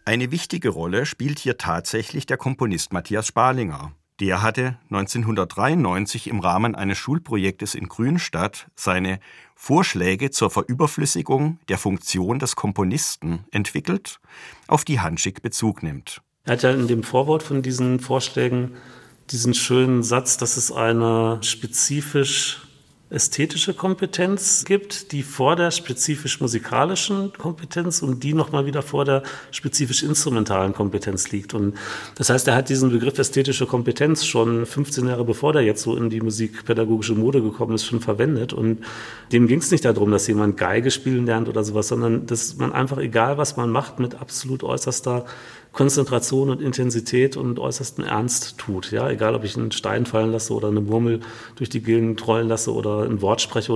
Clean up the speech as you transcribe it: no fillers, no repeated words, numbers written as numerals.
Eine wichtige Rolle spielt hier tatsächlich der Komponist Matthias Sparlinger. Der hatte 1993 im Rahmen eines Schulprojektes in Grünstadt seine Vorschläge zur Verüberflüssigung der Funktion des Komponisten entwickelt, auf die Hanschick Bezug nimmt. Er hat ja in dem Vorwort von diesen Vorschlägen diesen schönen Satz, dass es eine spezifisch ästhetische Kompetenz gibt, die vor der spezifisch musikalischen Kompetenz und die nochmal wieder vor der spezifisch instrumentalen Kompetenz liegt. Und das heißt, er hat diesen Begriff ästhetische Kompetenz schon 15 Jahre bevor der jetzt so in die musikpädagogische Mode gekommen ist, schon verwendet. Und dem ging es nicht darum, dass jemand Geige spielen lernt oder sowas, sondern dass man einfach, egal was man macht, mit absolut äußerster Konzentration und Intensität und äußersten Ernst tut. Ja, egal, ob ich einen Stein fallen lasse oder eine Murmel durch die Gegend rollen lasse oder ein Wort spreche